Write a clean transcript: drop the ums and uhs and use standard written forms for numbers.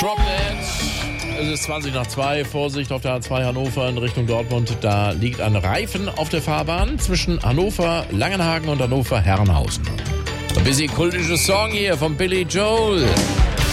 Drop Dead. Es ist 20 nach 2. Vorsicht auf der A2 Hannover in Richtung Dortmund. Da liegt ein Reifen auf der Fahrbahn zwischen Hannover Langenhagen und Hannover Herrenhausen. Ein bisschen kultischer Song hier von Billy Joel.